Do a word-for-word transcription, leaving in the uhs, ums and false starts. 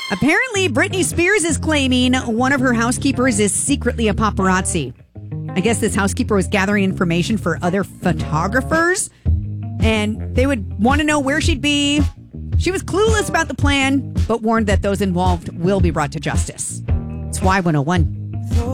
Apparently, Britney Spears is claiming one of her housekeepers is secretly a paparazzi. I guess this housekeeper was gathering information for other photographers, and they would want to know where she'd be. She was clueless about the plan, but warned that those involved will be brought to justice. It's Y one oh one.